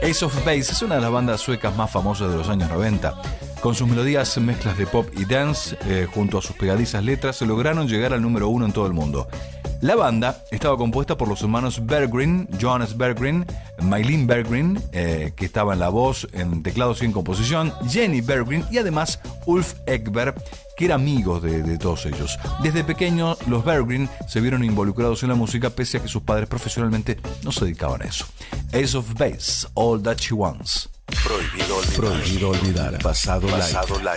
Ace of Base es una de las bandas suecas más famosas de los años 90. Con sus melodías mezclas de pop y dance, junto a sus pegadizas letras, se lograron llegar al número 1 en todo el mundo. La banda estaba compuesta por los hermanos Berggren, Jonas Berggren, Mylene Berggren, que estaba en la voz, en teclados y en composición, Jenny Berggren y además Ulf Ekberg, que era amigo de todos ellos. Desde pequeños, los Berggren se vieron involucrados en la música pese a que sus padres profesionalmente no se dedicaban a eso. Ace of Base, All That She Wants. Prohibido olvidar. Pasado live.